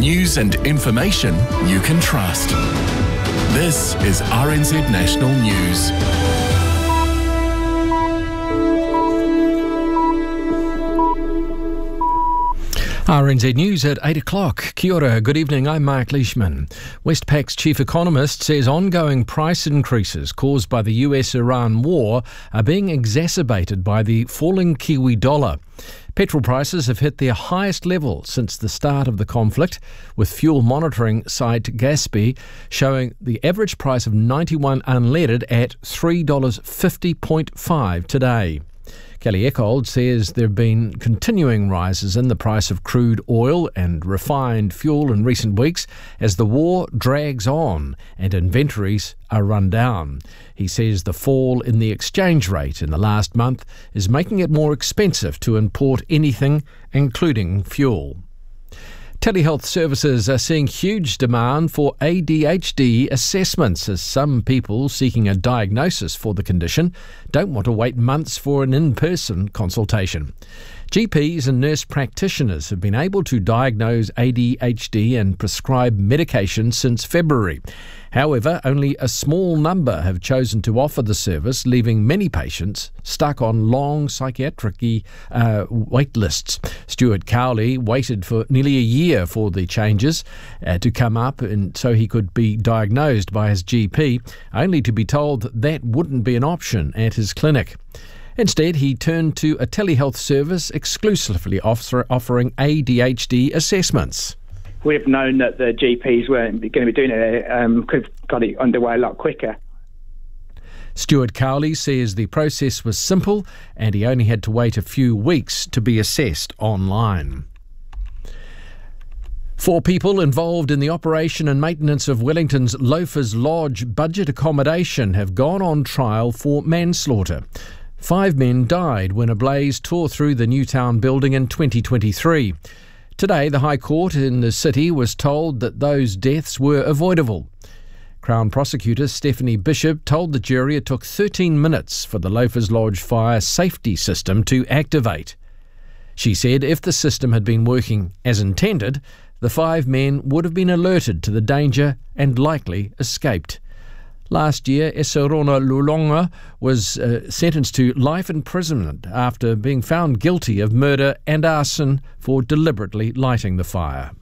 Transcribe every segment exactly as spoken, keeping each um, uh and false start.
News and information you can trust. This is R N Z National News. R N Z News at eight o'clock. Kia ora, good evening, I'm Mark Leishman. Westpac's chief economist says ongoing price increases caused by the U S Iran war are being exacerbated by the falling Kiwi dollar. Petrol prices have hit their highest level since the start of the conflict, with fuel monitoring site Gaspi showing the average price of ninety-one unleaded at three dollars fifty point five today. Kelly Eckold says there have been continuing rises in the price of crude oil and refined fuel in recent weeks as the war drags on and inventories are run down. He says the fall in the exchange rate in the last month is making it more expensive to import anything, including fuel. Telehealth services are seeing huge demand for A D H D assessments as some people seeking a diagnosis for the condition don't want to wait months for an in-person consultation. G Ps and nurse practitioners have been able to diagnose A D H D and prescribe medication since February. However, only a small number have chosen to offer the service, leaving many patients stuck on long psychiatric uh, wait lists. Stuart Cowley waited for nearly a year for the changes uh, to come up and so he could be diagnosed by his G P, only to be told that, that wouldn't be an option at his clinic. Instead, he turned to a telehealth service exclusively offer, offering A D H D assessments. We've known that the G Ps weren't going to be doing it, um, could have got it underway a lot quicker. Stuart Cowley says the process was simple and he only had to wait a few weeks to be assessed online. Four people involved in the operation and maintenance of Wellington's Loafers Lodge budget accommodation have gone on trial for manslaughter. Five men died when a blaze tore through the Newtown building in twenty twenty-three. Today, the High Court in the city was told that those deaths were avoidable. Crown Prosecutor Stephanie Bishop told the jury it took thirteen minutes for the Loafers Lodge fire safety system to activate. She said if the system had been working as intended, the five men would have been alerted to the danger and likely escaped. Last year, Esarona Lulonga was uh, sentenced to life imprisonment after being found guilty of murder and arson for deliberately lighting the fire.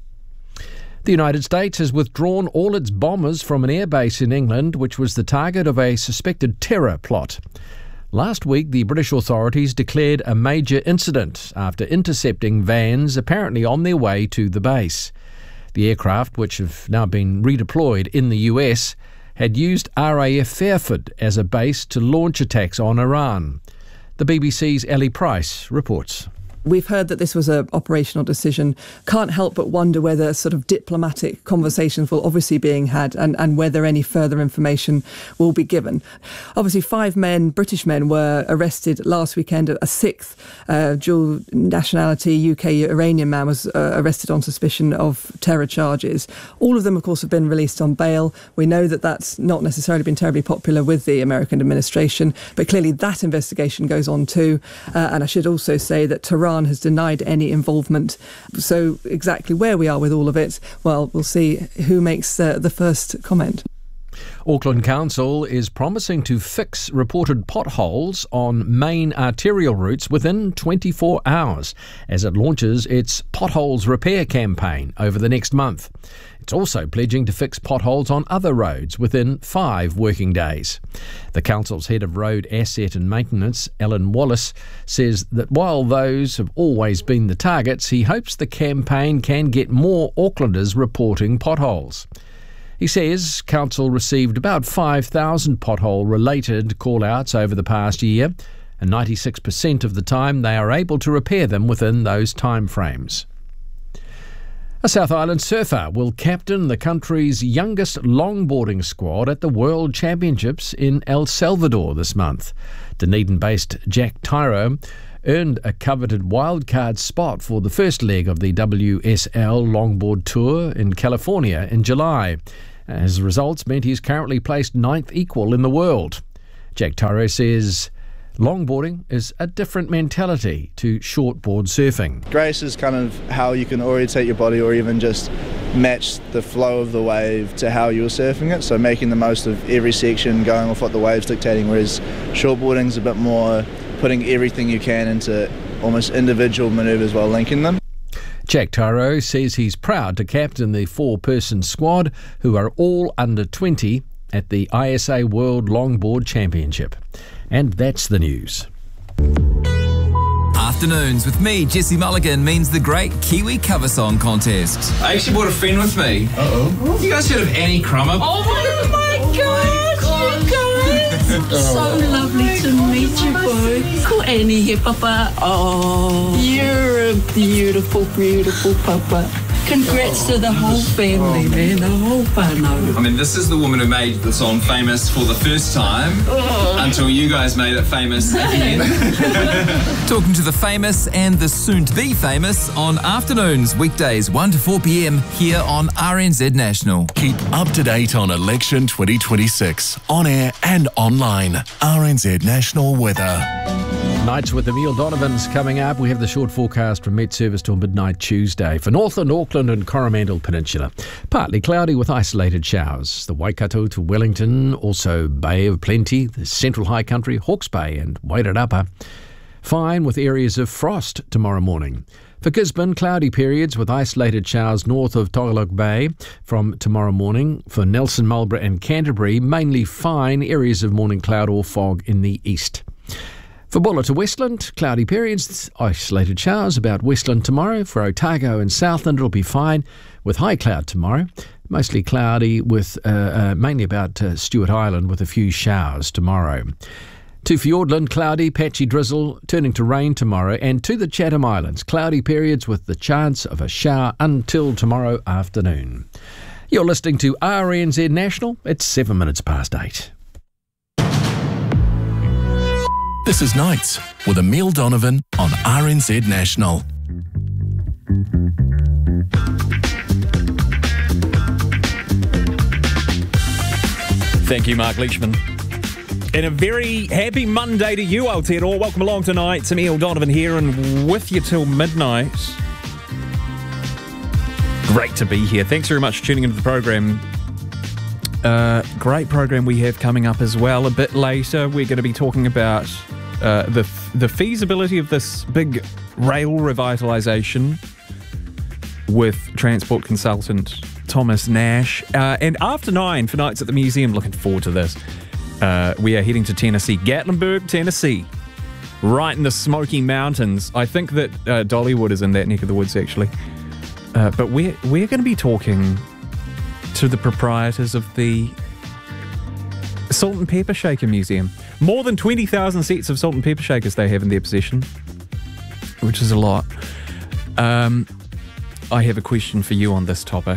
The United States has withdrawn all its bombers from an airbase in England, which was the target of a suspected terror plot. Last week, the British authorities declared a major incident after intercepting vans apparently on their way to the base. The aircraft, which have now been redeployed in the U S, had used R A F Fairford as a base to launch attacks on Iran. The B B C's Ellie Price reports. We've heard that this was an operational decision. Can't help but wonder whether sort of diplomatic conversations will obviously being had and, and whether any further information will be given. Obviously, five men, British men, were arrested last weekend. A sixth uh, dual nationality U K Iranian man was uh, arrested on suspicion of terror charges. All of them, of course, have been released on bail. We know that that's not necessarily been terribly popular with the American administration, but clearly that investigation goes on too. Uh, and I should also say that Tehran has denied any involvement. So exactly where we are with all of it, well, we'll see who makes uh, the first comment. Auckland Council is promising to fix reported potholes on main arterial routes within twenty-four hours as it launches its Potholes Repair campaign over the next month. It's also pledging to fix potholes on other roads within five working days. The council's head of road asset and maintenance, Alan Wallace, says that while those have always been the targets, he hopes the campaign can get more Aucklanders reporting potholes. He says council received about five thousand pothole-related call-outs over the past year, and ninety-six percent of the time they are able to repair them within those timeframes. A South Island surfer will captain the country's youngest longboarding squad at the World Championships in El Salvador this month. Dunedin-based Jack Tyro earned a coveted wildcard spot for the first leg of the W S L Longboard Tour in California in July. His results meant he's currently placed ninth equal in the world. Jack Tyro says Longboarding is a different mentality to shortboard surfing. Grace is kind of how you can orientate your body or even just match the flow of the wave to how you're surfing it, so making the most of every section, going off what the wave's dictating, whereas shortboarding's a bit more putting everything you can into almost individual manoeuvres while linking them. Jack Taro says he's proud to captain the four-person squad who are all under twenty at the I S A World Longboard Championship. And that's the news. Afternoons with me, Jesse Mulligan, means the Great Kiwi Cover Song Contest. I actually brought a friend with me. Uh-oh. You guys heard of Annie Crummer? Oh my God, you guys! So lovely to meet you both. Cool Annie here, Papa. Oh, you're a beautiful, beautiful Papa. Congrats to the whole family, man, the whole whānau. I mean, this is the woman who made the song famous for the first time oh. until you guys made it famous again. Talking to the famous and the soon-to-be famous on Afternoons, weekdays one to four p.m. here on R N Z National. Keep up to date on election twenty twenty-six, on air and online. R N Z National Weather. Nights with Emile Donovan's coming up. We have the short forecast from Met Service till midnight Tuesday. For Northland, Auckland and Coromandel Peninsula, partly cloudy with isolated showers. The Waikato to Wellington, also Bay of Plenty, the Central High Country, Hawke's Bay and Wairarapa. Fine with areas of frost tomorrow morning. For Gisborne, cloudy periods with isolated showers north of Tagalog Bay from tomorrow morning. For Nelson, Marlborough and Canterbury, mainly fine, areas of morning cloud or fog in the east. For Bulla to Westland, cloudy periods, isolated showers about Westland tomorrow. For Otago and Southland, it'll be fine with high cloud tomorrow. Mostly cloudy with uh, uh, mainly about uh, Stewart Island with a few showers tomorrow. To Fiordland, cloudy, patchy drizzle, turning to rain tomorrow. And to the Chatham Islands, cloudy periods with the chance of a shower until tomorrow afternoon. You're listening to R N Z National. It's seven minutes past eight. This is Nights with Emile Donovan on R N Z National. Thank you, Mark Leishman. And a very happy Monday to you, Aotearoa. Welcome along tonight. It's Emile Donovan here and with you till midnight. Great to be here. Thanks very much for tuning into the program. Uh, great program we have coming up as well. A bit later, we're going to be talking about uh, the the feasibility of this big rail revitalisation with transport consultant Thomas Nash. Uh, and after nine for Nights at the Museum, looking forward to this. Uh, we are heading to Tennessee, Gatlinburg, Tennessee, right in the Smoky Mountains. I think that uh, Dollywood is in that neck of the woods, actually. Uh, but we're we're going to be talking to the proprietors of the Salt and Pepper Shaker Museum. More than twenty thousand sets of salt and pepper shakers they have in their possession, which is a lot. Um, I have a question for you on this topic.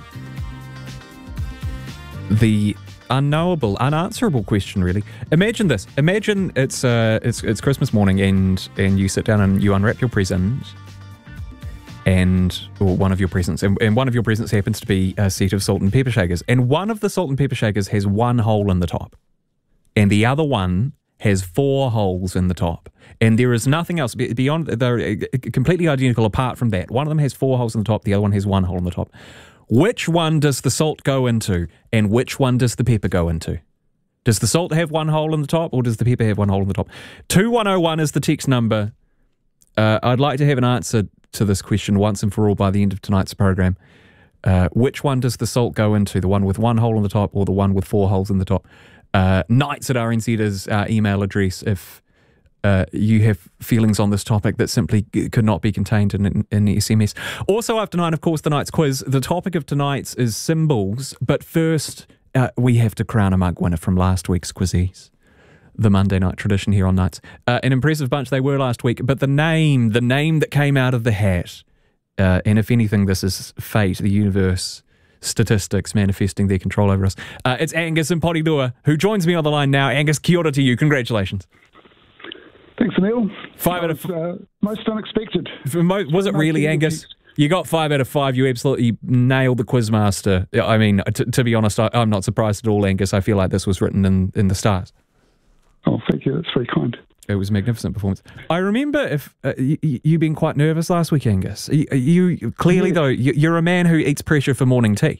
The unknowable, unanswerable question, really. Imagine this. Imagine it's uh, it's it's Christmas morning and and you sit down and you unwrap your present. And or one of your presents, and, and one of your presents happens to be a set of salt and pepper shakers. And one of the salt and pepper shakers has one hole in the top. And the other one has four holes in the top. And there is nothing else beyond, they're completely identical apart from that. One of them has four holes in the top, the other one has one hole in the top. Which one does the salt go into, and which one does the pepper go into? Does the salt have one hole in the top, or does the pepper have one hole in the top? two one oh one is the text number. Uh, I'd like to have an answer to this question once and for all by the end of tonight's program. Uh, which one does the salt go into? The one with one hole in the top or the one with four holes in the top? Uh, nights at R N Z is our email address if uh, you have feelings on this topic that simply could not be contained in, in, in the S M S. Also after nine, of course, the night's quiz. The topic of tonight's is symbols, but first uh, we have to crown a mug winner from last week's quizzes. The Monday night tradition here on Nights. Uh, an impressive bunch they were last week, but the name, the name that came out of the hat, uh, and if anything, this is fate, the universe, statistics manifesting their control over us. Uh, it's Angus in Porirua, who joins me on the line now. Angus, kia ora to you. Congratulations. Thanks, Emile. Five that out of was, uh, most unexpected. Mo- was it really, Angus? You got five out of five. You absolutely nailed the Quizmaster. I mean, t- to be honest, I- I'm not surprised at all, Angus. I feel like this was written in, in the stars. Oh, thank you. That's very kind. It was a magnificent performance. I remember if uh, you, you being quite nervous last week, Angus. You, you clearly yeah. though you, you're a man who eats pressure for morning tea.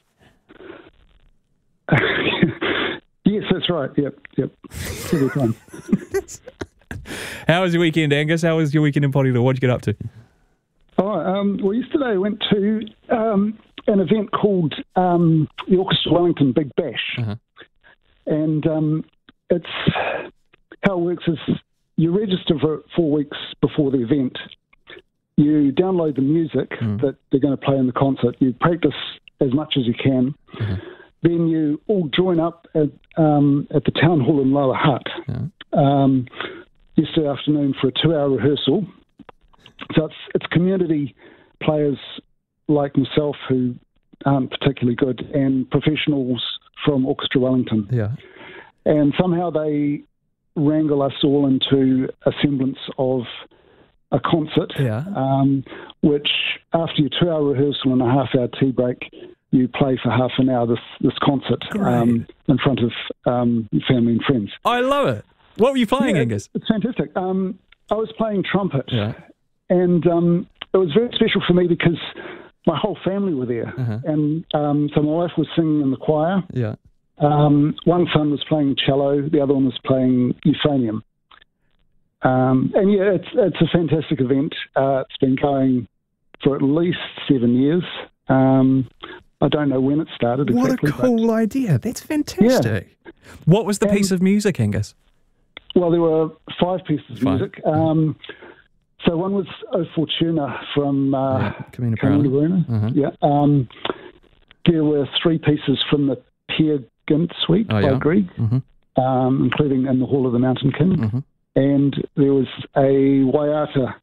Yes, that's right. Yep, yep. Every time. How was your weekend, Angus? How was your weekend in Porirua? What did you get up to? Oh, um, well, yesterday I went to um, an event called um, the Orchestra Wellington Big Bash, uh-huh. and um, it's how it works is you register for four weeks before the event. You download the music mm. that they're going to play in the concert. You practice as much as you can. Uh-huh. Then you all join up at, um, at the town hall in Lower Hutt yeah. um, yesterday afternoon for a two-hour rehearsal. So it's, it's community players like myself who aren't particularly good and professionals from Orchestra Wellington. Yeah. And somehow they wrangle us all into a semblance of a concert, yeah. um, which after your two-hour rehearsal and a half-hour tea break, you play for half an hour this, this concert um, in front of um, family and friends. I love it. What were you playing, yeah, Angus? It's fantastic. Um, I was playing trumpet, yeah. and um, it was very special for me because my whole family were there. Uh-huh. And um, so my wife was singing in the choir. Yeah. Um, one son was playing cello, the other one was playing euphonium. Um, and yeah, it's it's a fantastic event. Uh, it's been going for at least seven years. Um, I don't know when it started exactly. What a cool but, idea. That's fantastic. Yeah. What was the and, piece of music, Angus? Well, there were five pieces of Five. music. Um, so one was O Fortuna from uh, yeah, Camino Camino Bruna. Uh-huh. Yeah. Um, there were three pieces from the Peer Gynt Suite oh, by yeah. Grieg, mm-hmm. um, including In the Hall of the Mountain King. Mm-hmm. And there was a Waiata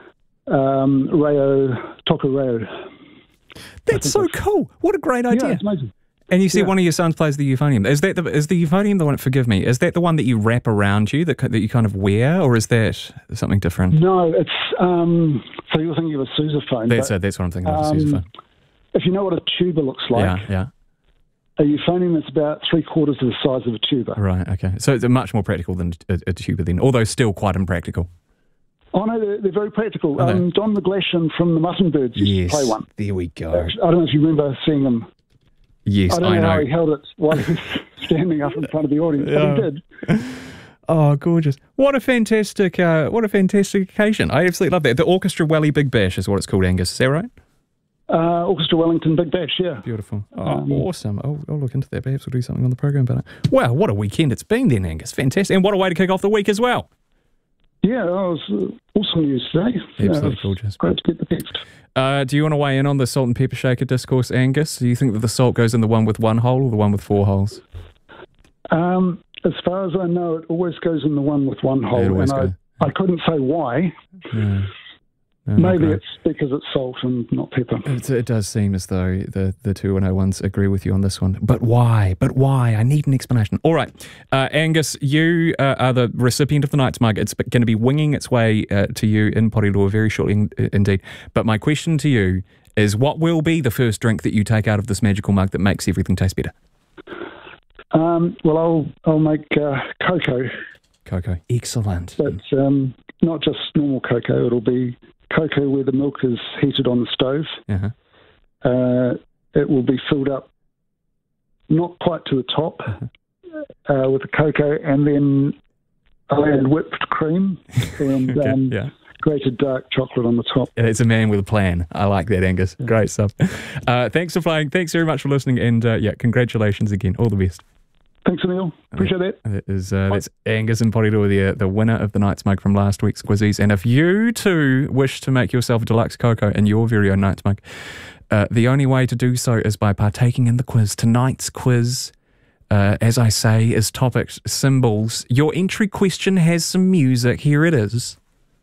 um, Reo, Toka Reo. That's so cool. What a great idea. Yeah, it's amazing. And you see yeah. one of your sons plays the euphonium. Is that the, is the euphonium the one, forgive me, is that the one that you wrap around you, that, that you kind of wear, or is that something different? No, it's, um, so you're thinking of a sousaphone. That's, but, uh, that's what I'm thinking of, um, a sousaphone. If you know what a tuba looks like, yeah, yeah. a euphonium is about three quarters of the size of a tuba. Right, okay. So it's much more practical than a, a tuba then, although still quite impractical. Oh, no, they're, they're very practical. Are Um, Don McGlashan from the Muttonbirds used yes, to play one. There we go. I don't know if you remember seeing him. Yes, I don't I know, know. how he held it while he was standing up in front of the audience, Yeah. but he did. Oh, gorgeous. What a fantastic, uh, what a fantastic occasion. I absolutely love that. The Orchestra Welly Big Bash is what it's called, Angus. Is that right? Uh, Orchestra Wellington Big Bash, yeah. Beautiful. Oh, Um, awesome. I'll, I'll look into that. Perhaps we'll do something on the program about it. Wow, what a weekend it's been then, Angus. Fantastic. And what a way to kick off the week as well. Yeah, that was uh, awesome news today. Absolutely yeah, gorgeous. Great to get the text. Uh, do you want to weigh in on the salt and pepper shaker discourse, Angus? Do you think that the salt goes in the one with one hole or the one with four holes? Um, as far as I know, it always goes in the one with one hole, and I, I couldn't say why. No. No, Maybe not it's because it's salt and not pepper. It, it does seem as though the, the two and oh ones agree with you on this one. But why? But why? I need an explanation. All right. Uh, Angus, you uh, are the recipient of the Night's Mug. It's going to be winging its way uh, to you in Porirua very shortly in, indeed. But my question to you is, what will be the first drink that you take out of this magical mug that makes everything taste better? Um, well, I'll I'll make uh, cocoa. Cocoa. Excellent. But um, not just normal cocoa. It'll be cocoa where the milk is heated on the stove. Uh-huh. Uh, it will be filled up not quite to the top uh-huh. uh, with the cocoa, and then I'll add whipped cream and okay, um, yeah. grated dark chocolate on the top. Yeah, it's a man with a plan. I like that, Angus. Yeah. Great stuff. Uh, thanks for flying. Thanks very much for listening. And uh, yeah, congratulations again. All the best. Thanks, Emil. Appreciate that. That is, uh, that's Angus in Porirua, the, the winner of the Night's Mug from last week's Quizzies. And if you too wish to make yourself a deluxe cocoa in your very own Night's Mug, uh, the only way to do so is by partaking in the quiz. Tonight's quiz, uh, as I say, is topic symbols. Your entry question has some music. Here it is.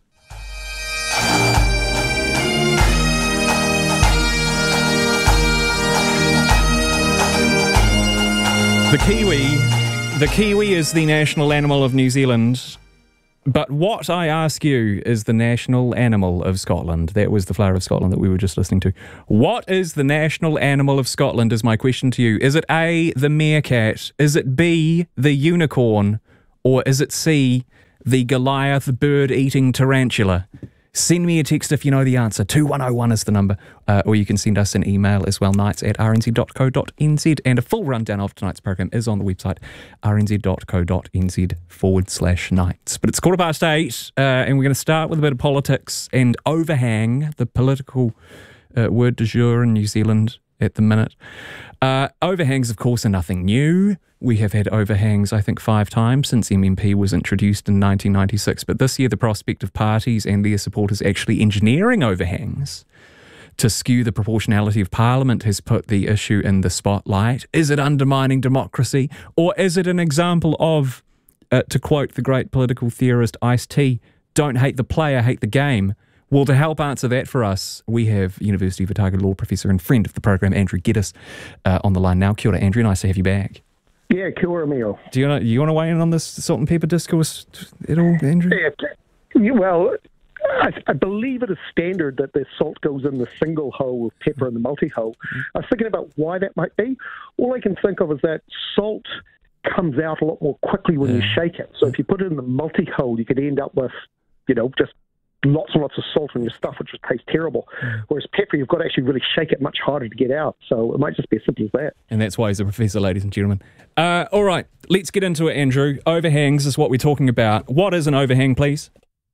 The kiwi, the kiwi is the national animal of New Zealand, but what, I ask you, is the national animal of Scotland? That was the Flower of Scotland that we were just listening to. What is the national animal of Scotland is my question to you. Is it A, the meerkat? Is it B, the unicorn? Or is it C, the Goliath bird-eating tarantula? Send me a text if you know the answer. two one oh one is the number. Uh, or you can send us an email as well, nights at r n z dot co dot n z. And a full rundown of tonight's program is on the website, r n z dot co dot n z forward slash nights. But it's quarter past eight, uh, and we're going to start with a bit of politics and overhang, the political uh, word du jour in New Zealand at the minute. Uh, overhangs, of course, are nothing new. We have had overhangs, I think, five times since M M P was introduced in nineteen ninety-six. But this year, the prospect of parties and their supporters actually engineering overhangs to skew the proportionality of Parliament has put the issue in the spotlight. Is it undermining democracy? Or is it an example of, uh, to quote the great political theorist Ice-T, don't hate the player, hate the game? Well, to help answer that for us, we have University of Otago Law Professor and friend of the program, Andrew Geddes, uh, on the line now. Kia ora, Andrew. Nice to have you back. Yeah, kia ora, Mio. Do you want to you want to weigh in on this salt and pepper discourse at all, Andrew? Yeah, well, I, I believe it is standard that the salt goes in the single hole with pepper in the multi-hole. I was thinking about why that might be. All I can think of is that salt comes out a lot more quickly when yeah. you shake it. So if you put it in the multi-hole, you could end up with, you know, just lots and lots of salt in your stuff, which would taste terrible. Mm. Whereas pepper, you've got to actually really shake it much harder to get out. So it might just be as simple as that. And that's why he's a professor, ladies and gentlemen. Uh, all right, let's get into it, Andrew. Overhangs is what we're talking about. What is an overhang, please?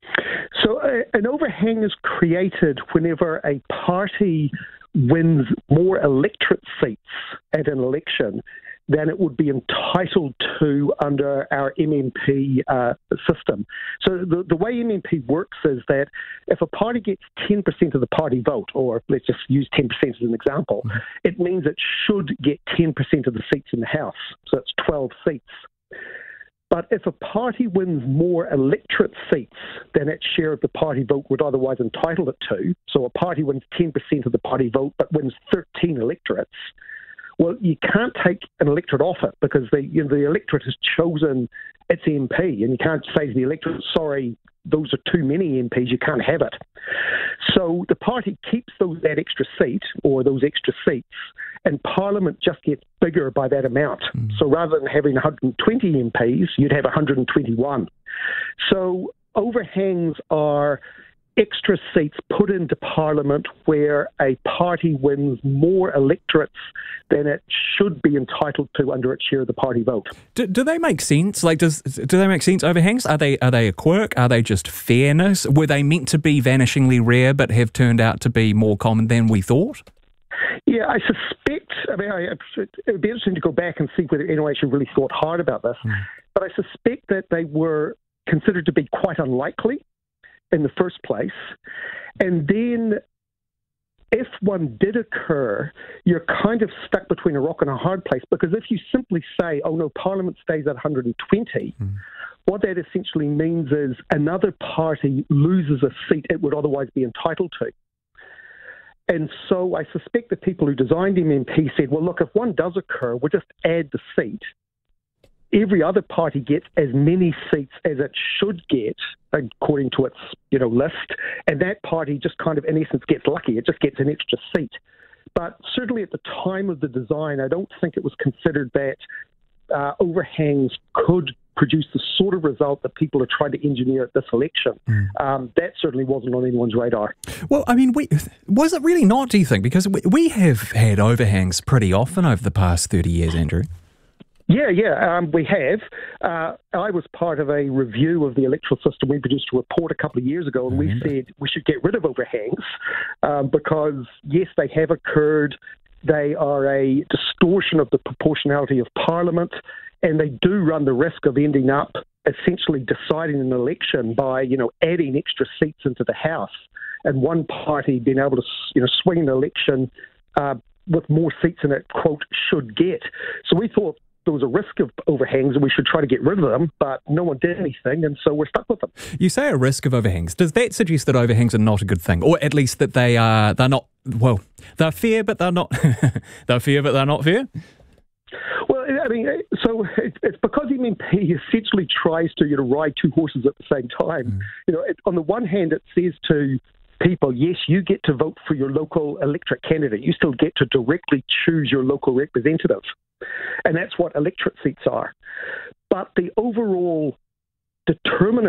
So uh, an overhang is created whenever a party wins more electorate seats at an election than it would be entitled to under our M M P uh, system. So the, the way M M P works is that if a party gets ten percent of the party vote, or let's just use ten percent as an example, mm-hmm. it means it should get ten percent of the seats in the House. So it's twelve seats. But if a party wins more electorate seats than its share of the party vote would otherwise entitle it to, so a party wins ten percent of the party vote but wins thirteen electorates, well, you can't take an electorate off it because the, you know, the electorate has chosen its M P, and you can't say to the electorate, sorry, those are too many M Ps, you can't have it. So the party keeps those that extra seat or those extra seats, and Parliament just gets bigger by that amount. Mm. So rather than having one hundred twenty M Ps, you'd have one hundred twenty-one. So overhangs are extra seats put into Parliament where a party wins more electorates than it should be entitled to under its share of the party vote. Do, do they make sense? Like, does do they make sense? Overhangs? Are they are they a quirk? Are they just fairness? Were they meant to be vanishingly rare, but have turned out to be more common than we thought? Yeah, I suspect. I mean, I, it would be interesting to go back and see whether anyone actually really thought hard about this. Mm. But I suspect that they were considered to be quite unlikely in the first place. And then if one did occur, you're kind of stuck between a rock and a hard place, because if you simply say, oh no, Parliament stays at one hundred twenty, mm. what that essentially means is another party loses a seat it would otherwise be entitled to. And so I suspect the people who designed M M P said, well, look, if one does occur, we'll just add the seat. Every other party gets as many seats as it should get according to its, you know, list, and that party just kind of, in essence, gets lucky. It just gets an extra seat. But certainly at the time of the design, I don't think it was considered that uh, overhangs could produce the sort of result that people are trying to engineer at this election. Mm. Um, that certainly wasn't on anyone's radar. Well, I mean, we, was it really not, do you think? Because we, we have had overhangs pretty often over the past thirty years, Andrew. Yeah, yeah, um, we have. Uh, I was part of a review of the electoral system. We produced a report a couple of years ago, and we said we should get rid of overhangs um, because, yes, they have occurred. They are a distortion of the proportionality of Parliament, and they do run the risk of ending up essentially deciding an election by, you know, adding extra seats into the House, and one party being able to, you know, swing an election uh, with more seats than it, quote, should get. So we thought there was a risk of overhangs and we should try to get rid of them, but no one did anything, and so we're stuck with them. You say a risk of overhangs. Does that suggest that overhangs are not a good thing, or at least that they are they're not, well, they're fair, but they're not they're fair, but they're not fair? Well, I mean, so it's because M M P essentially tries to, you know, ride two horses at the same time. Mm. You know, it, on the one hand, it says to people, yes, you get to vote for your local electorate candidate. You still get to directly choose your local representative. And that's what electorate seats are. But the overall determinant